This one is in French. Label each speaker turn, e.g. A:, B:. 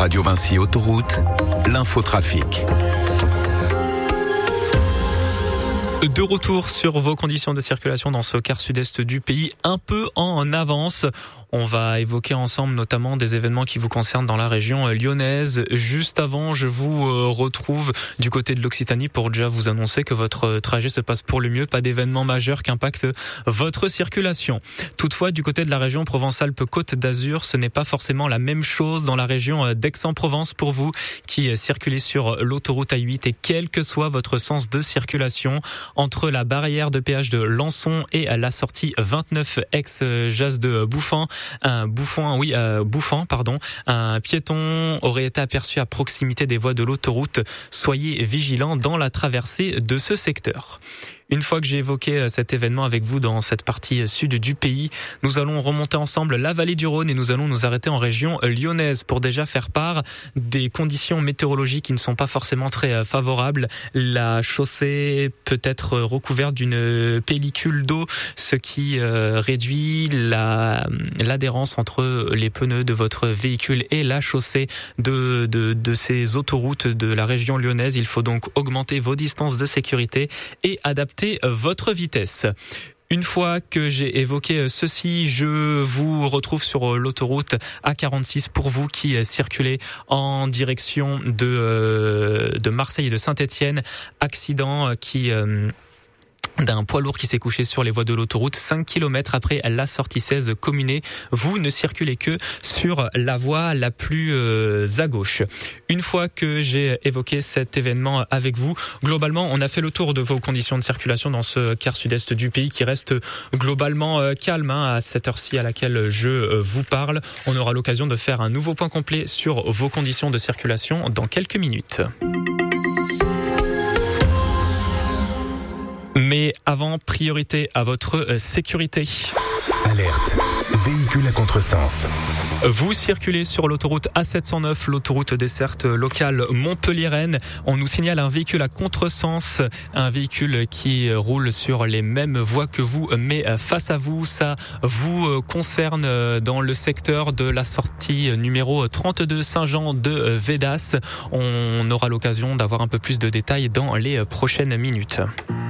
A: Radio Vinci Autoroute, l'infotrafic.
B: De retour sur vos conditions de circulation dans ce quart sud-est du pays, un peu en avance. On va évoquer ensemble notamment des événements qui vous concernent dans la région lyonnaise. Juste avant, je vous retrouve du côté de l'Occitanie pour déjà vous annoncer que votre trajet se passe pour le mieux. Pas d'événement majeur qui impacte votre circulation. Toutefois, du côté de la région Provence-Alpes-Côte d'Azur, ce n'est pas forcément la même chose dans la région d'Aix-en-Provence pour vous qui circulez sur l'autoroute A8 et quel que soit votre sens de circulation. Entre la barrière de péage de Lançon et la sortie 29 ex-Jas de Bouffan, un piéton aurait été aperçu à proximité des voies de l'autoroute. Soyez vigilants dans la traversée de ce secteur. Une fois que j'ai évoqué cet événement avec vous dans cette partie sud du pays, nous allons remonter ensemble la vallée du Rhône et nous allons nous arrêter en région lyonnaise pour déjà faire part des conditions météorologiques qui ne sont pas forcément très favorables. La chaussée peut être recouverte d'une pellicule d'eau, ce qui réduit l'adhérence entre les pneus de votre véhicule et la chaussée de ces autoroutes de la région lyonnaise. Il faut donc augmenter vos distances de sécurité et adapter votre vitesse. Une fois que j'ai évoqué ceci, je vous retrouve sur l'autoroute A46 pour vous qui circulez en direction de Marseille et de Saint-Étienne. Accident d'un poids lourd qui s'est couché sur les voies de l'autoroute 5 km après la sortie 16 Communé. Vous ne circulez que sur la voie la plus à gauche. Une fois que j'ai évoqué cet événement avec vous, globalement, on a fait le tour de vos conditions de circulation dans ce quart sud-est du pays qui reste globalement calme à cette heure-ci à laquelle je vous parle. On aura l'occasion de faire un nouveau point complet sur vos conditions de circulation dans quelques minutes. Mais avant, priorité à votre sécurité.
C: Alerte, véhicule à contresens.
B: Vous circulez sur l'autoroute A709, l'autoroute desserte locale Montpellier-Rennes. On nous signale un véhicule à contresens, un véhicule qui roule sur les mêmes voies que vous, mais face à vous. Ça vous concerne dans le secteur de la sortie numéro 32 Saint-Jean de Védas. On aura l'occasion d'avoir un peu plus de détails dans les prochaines minutes.